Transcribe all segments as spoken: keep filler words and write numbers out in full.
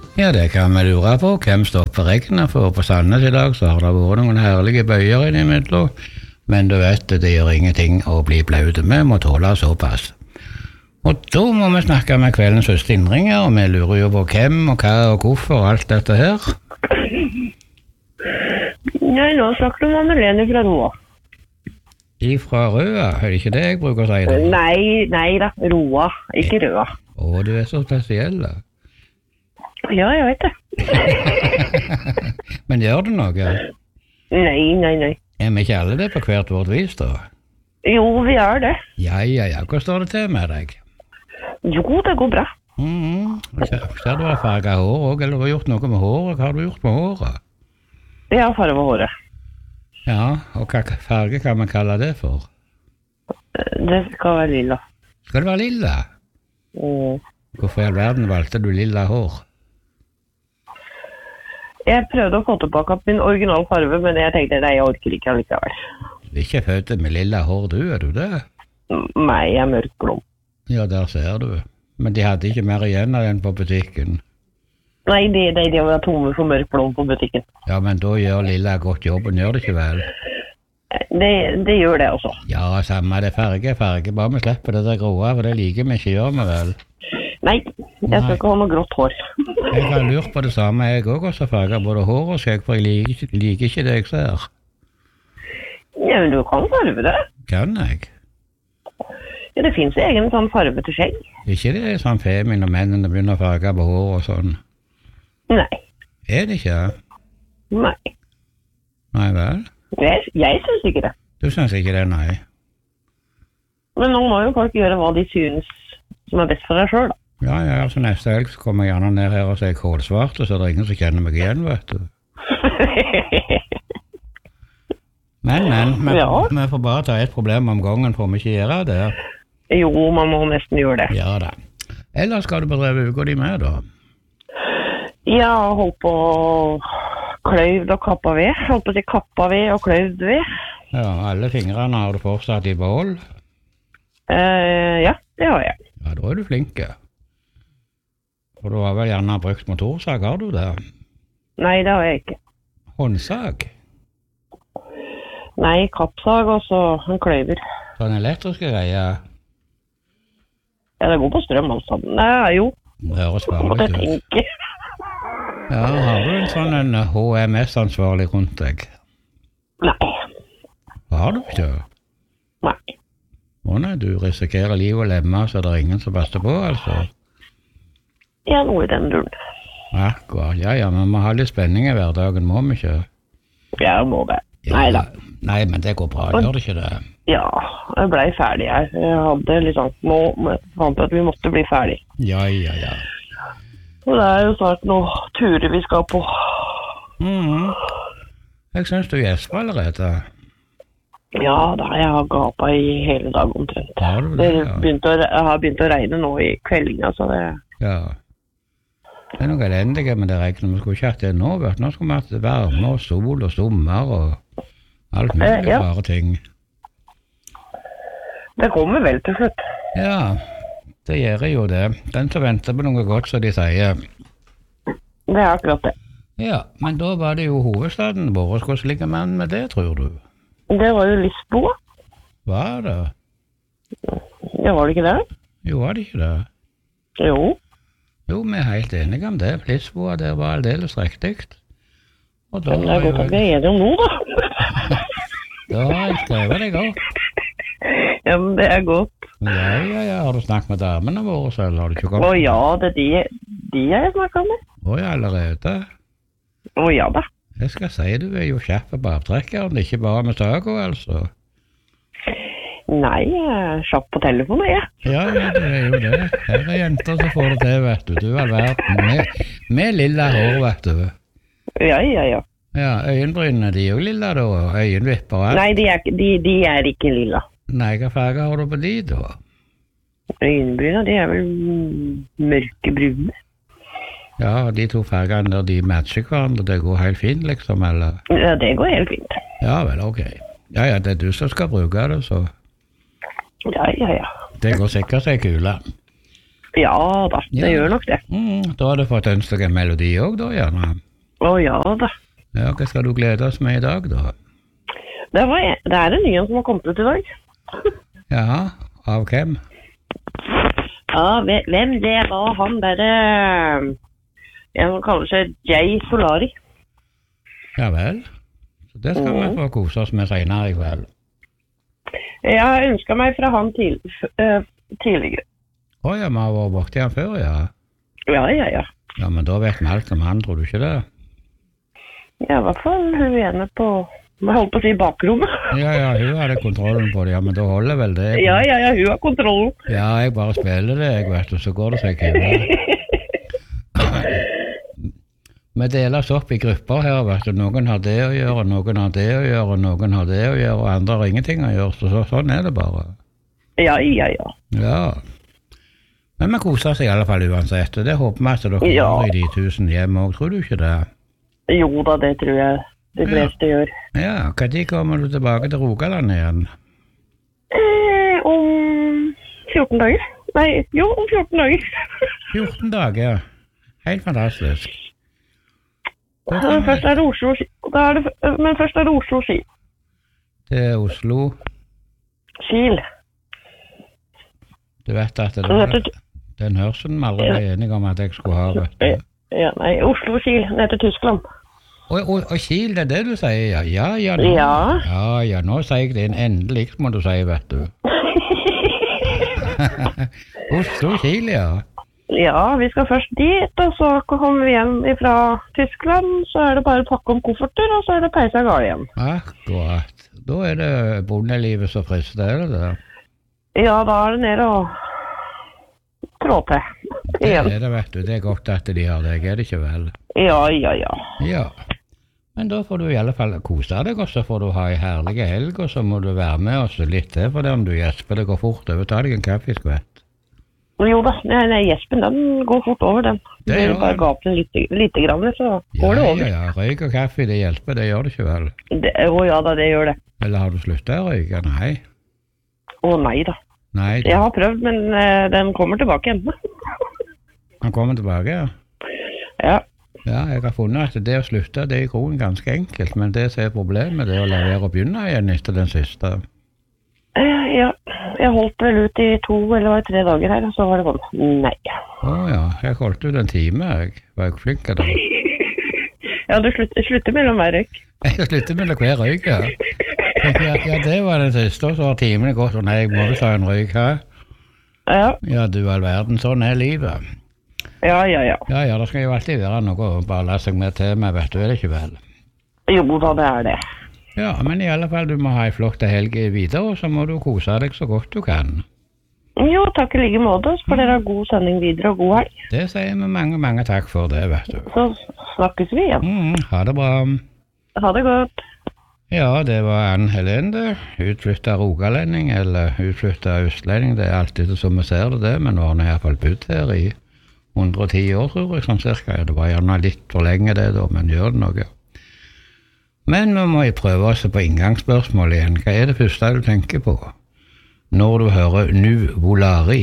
Ja, det kan vi lure på. Hvem stopper reggene for på Sandnes i dag, så har det vært noen herlige bøyer innimellom. Men du vet, det gjør ingenting å bli blaute. Vi må tåle såpass. Og da må vi snakke med kveldens første innringer, og vi lurer jo på hvem og hva og hvorfor og alt dette her. Nei, nå snakker du med Melene fra Roa. Ifra Røa, er det ikke det jeg bruker å si det? Nei, nei da, Roa, ikke Røa. Å, du er så spesiell da. Ja, jeg vet det. Men gjør du noe? Nei, nei, nei. Er vi ikke alle det på hvert vårt vis da? Jo, vi er det. Ja, ja, ja. Hva står det til med deg? Jo, det går bra. Mhm. Ser, ser du har farget hår også, eller har du gjort noe med håret? Hva har du gjort med håret? Jeg har farve håret. Ja, og hva farge kan man kalle det for? Det skal være lilla. Skal det være lilla? Mm. Hvorfor i all verden valgte du lilla hår? Jeg prøvde å få tilbake min original farve, men jeg tenkte nei, jeg orker ikke allikevel. Du er ikke født med lilla hår, du, er du det? Nei, jeg er mørkblond. Ja, der ser du. Men de hadde ikke mer igjen av den på butikken. Nei, de, de, de var tomme for mørkblond på butikken. Ja, men da gjør lilla godt jobben, gjør det ikke vel? Det, det gjør det også. Ja, samme det farge, farge. Bare vi slipper det der gråa, for det liker vi ikke, gjør vi vel? Nei, jeg skal ikke ha noe grått hår. Jeg har lurt på det samme, jeg også farger både hår og skjegg, for jeg liker, liker ikke det jeg ser. Ja, men du kan farve det. Kan jeg? Ja, det finnes egen sånn farve til skjegg. Ikke det er sånn femin og mennene begynner å farge på hår og sånn? Nei. Er det ikke? Nei. Nei vel? Jeg, jeg synes ikke det. Du synes ikke det, nei? Men nå må jo folk gjøre hva de synes som er best for deg selv, da. Ja, ja, altså neste helg så kommer jeg gjerne ned her og sier kålsvart, og så er det ingen som kjenner meg igjen, vet du. Men, men, vi, Ja. vi får bare ta et problem om gangen, for vi ikke gjøre det. Jo, man må nesten gjøre det. Ja da. Eller skal du bedrive uka di med, da? Jeg har holdt på kløyvd og kappa ved. Holdt på å si kappa ved og kløyvd ved. Ja, alle fingrene har du fortsatt i bål. Eh, ja, det har jeg. Ja, da er du flinke. Og du har vel gjerne brukt motorsag, har du det? Nei, det har jeg ikke. Håndsag? Nei, kappsag og så en kløyver. Sånn elektriske greier? Ja, det går på strøm altså. Nei, jo. Det høres Måtte farlig jeg ut. tenke. Ja, har du en sånn en H M S-ansvarlig rundt deg? Nei. Har du ikke? Nei. Å nei, du risikerer liv og lemmer, så det er ingen som passer på, altså. Ja, noe i den duren. Akkurat, ja, ja, men vi må ha litt spenning i hverdagen, må vi ikke? Ja, må det. Ja, Nei da. Nei, men det går bra, gjør det ikke det? Ja, jeg ble ferdig her. Jeg hadde liksom, må, fant at vi måtte bli ferdig. Ja, ja, ja. Og det er jo snart noen turer vi skal på. Mhm. Jeg synes du gjesper allerede. Ja, da har jeg gapet i hele dag omtrent. Har du Det det, ja? begynte å, jeg har begynt å regne nå i kveldinga, så det... Ja. Det er noe elendige med det regnet. Vi skulle ikke hatt det nå, vet du. Nå skulle vi hatt det varme og sol og sommer og alt mulig Eh, ja. rare ting. Det kommer vel til slutt. Ja, det gjør jo det. Den som venter på noe godt, så de sier. Det er akkurat det. Ja, men da var det jo hovedstaden vår. Hvordan ligger man med det, tror du? Det var jo Lisboa. Var det? Ja, var det ikke det? Jo, var det ikke det? Jo. Jo, vi er helt enige om det. Lisboa, det var aldeles riktig. Og da Men det har er godt at vi jeg, er enige om nå, da. da har jeg skrevet deg opp. Ja, men det er godt. Ja, ja, ja. Har du snakket med damene våre selv? Har du ikke Å kommet? ja, det er de, de jeg snakket med. Å, ja, allerede. Å ja da. Jeg skal si du er jo kjapp på avtrekkeren, ikke bare med sago, altså. Nei, jeg er kjapp på telefonen, jeg. Ja, ja, det er jo det. Her er jenter som får det til, vet du. Du har vært med, med lilla hår, vet du. Ja, ja, ja. Ja, øyenbrynene, de er jo lilla da, og øyenvipper og alt. Nei, de er, ikke- de, de er ikke lilla. Nei, hva farger har du på de da? Øyenbryna, de er vel mm, mørkebrune. Ja, de to fargene der, de matcher hverandre, det går helt fint liksom, eller? Ja, det går helt fint. Ja vel, ok. Ja, ja, det er du som skal bruke det, så Ja, ja, ja. det går sikkert seg kule. Ja da, det Ja. gjør nok det. Mm, da har du fått ønske deg en melodi også da, gjerne. Å ja da. Ja, hva skal du glede oss med i dag da? Det, var, en- det er en ny en som har kommet ut i dag. Ja, av hvem? Ja, ve- hvem det var han der, eh, jeg kaller seg Jay Solari. Ja vel. Så det skal vi Mm. få kose oss med senere i kveld. Jeg har ønsket meg fra han til, eh, tidligere. Å ja, vi har vært borti han før, ja. Ja, ja, ja. Ja, men da vet vi alt om han, tror du ikke det? Ja, i hvert fall hun ene på, jeg holdt på å si bakrommet. Ja, ja, hun hadde kontrollen på det, ja, men da holder vel det. Ja, ja, ja, hun har kontrollen. Ja, jeg bare spiller det, jeg vet, og så går det seg kule. Vi deler oss opp i grupper her, vet du. Noen har det å gjøre, noen har det å gjøre, noen har det å gjøre, og andre har ingenting å gjøre, så, så sånn er det bare. Ja, ja, ja. Ja. Men vi koser oss i alle fall uansett, og det håper vi at dere Ja. har i de tusen hjem også, tror du ikke det? Jo da, det tror jeg de fleste gjør. Ja, hva tid kommer du tilbake til Rogaland igjen? Eh, om fjorten dager. Nei, jo, om fjorten dager. fjorten dager. Helt fantastisk. Da Men kan vi først er det Oslo, Ski- da er det, men først er det Oslo Ski. til Oslo. Skil. Du vet at Det den, heter, den hørselen vi aldri ble enige om at jeg skulle ha, vet du. ja, nei, Oslo Skil, ned til Tyskland. Og, og, og Kiel, det er det du sier, ja? Ja, ja, nå, Ja. ja, ja, nå sier jeg det en endelig, må du si, vet du. Oslo, Kiel, ja. Ja, vi skal først dit, og så kommer vi hjem fra Tyskland, så er det bare å pakke om kofferter, og så er det peise av gårde igjen. Akkurat. Da er det bondelivet så frister, er det det? Ja, da er det ned og trå til Det igjen. er det, vet du. Det er godt at de har deg, er det ikke vel? Ja, ja, ja. Ja. Men da får du i alle fall kose deg, og så får du ha en herlig helg, og så må du være med oss litt til, for det om du gjesper, det går fort over. Ta deg en kaffeskvett. Jo da, nei, nei, Jespen, den går fort over, den. Det Det gjør er bare den. gape den lite, lite grann, så Ja, går det ja, over. ja. Røyk og kaffe, det hjelper, det gjør det ikke vel? Det, å ja da, det gjør det. Eller har du sluttet å røyke? Nei. Å nei da. Nei, Jeg har prøvd, men eh, den kommer tilbake igjen. han kommer tilbake, ja. Ja. Ja, jeg har funnet at det å slutte, det er i grunnen ganske enkelt, men det som er problemet, det er å la være å begynne igjen etter den siste. Eh, ja, jeg holdt vel ut i to eller var det tre dager her, og så var det sånn, nei. Å ja, jeg holdt ut en time, jeg. Var jeg flink av det? Ja, du slutter, slutter mellom hver røyk. Jeg sluttet med hver røyk, ja. Tenkte jeg, ja, det var den siste, og så har timene gått, og nei, jeg må jo ta en røyk her. Ja, Ja, du all verden, sånn er livet. ja, ja, ja. Ja, ja, det skal jo alltid være noe å bare la seg med til med, vet du, er det ikke vel? Jo da, det er det. Ja, men i alle fall, du må ha en flott helg videre, og så må du kose deg så godt du kan. Jo, takk i like måte, så får dere ha god sending videre og god helg. Det sier vi mange, mange takk for det, vet du. Så snakkes vi igjen. Mm, ha det bra. Ha det godt. Ja, det var Ann Helene, det. Utflyttet rogalending, eller utflyttet østlending, det er alltid som vi ser det, det, men nå har vi i hvert fall bodd her i hundre og ti år, tror jeg, sånn cirka. Ja, det var gjerne litt for lenge det da, men gjør det noe. Men vi må jo prøve oss på inngangsspørsmål igjen. Hva er det første du tenker på når du hører nuvolari?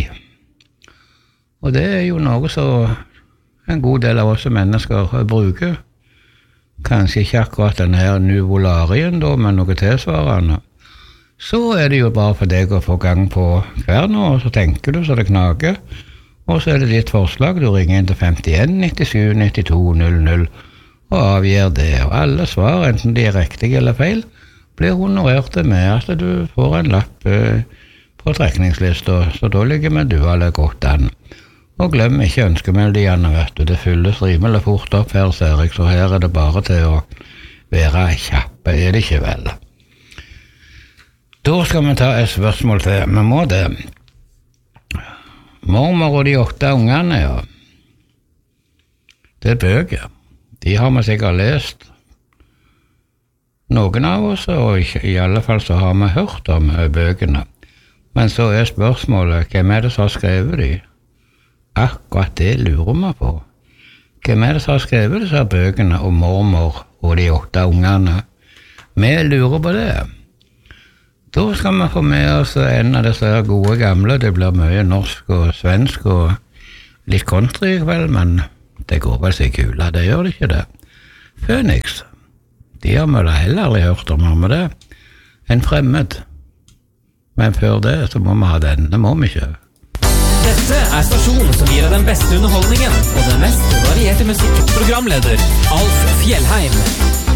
Og det er jo noe som en god del av oss mennesker bruker. Kanskje ikke akkurat denne her nuvolarien da, men noe tilsvarende. Så er det jo bare for deg å få gang på hver nå, og så tenker du så det knager. Og så er det ditt forslag, du ringer inn til femtien nittisju nittito null null og avgir det, og alle svar, enten de er riktige eller feil, blir honorerte med at du får en lapp eh, på trekningslista, så da ligger vi du alle godt an. Og glem ikke ønskemeldiene, vet du, det fylles rimelig fort opp her, ser jeg, så her er det bare til å være kjappe, er det ikke vel? Da skal vi ta et spørsmål til, vi må det. Mormor og de åtte ungene, ja. Det er bøker. De har vi sikkert lest. Noen av oss, og i alle fall så har vi hørt om bøkene. Men så er spørsmålet, hvem er det som har skrevet de? Akkurat det lurer vi på. Hvem er det som har skrevet disse bøkene om mormor og de åtte ungene? Vi lurer på det. Da skal vi få med oss en av disse gode gamle, det blir mye norsk og svensk og litt country I kveld, men det går vel seg kula, det gjør det ikke det. Phoenix, de har vi da heller aldri hørt om, har vi det? En fremmed. Men før det så må vi ha den, det må vi ikke. Dette er stasjonen som gir deg den beste underholdningen og den mest varierte musikk. Programleder Alf Fjellheim.